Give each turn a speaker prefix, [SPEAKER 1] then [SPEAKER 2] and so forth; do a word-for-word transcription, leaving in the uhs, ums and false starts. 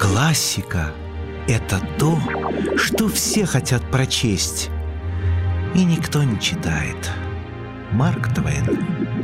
[SPEAKER 1] Классика — это то, что все хотят прочесть, и никто не читает. Марк Твен.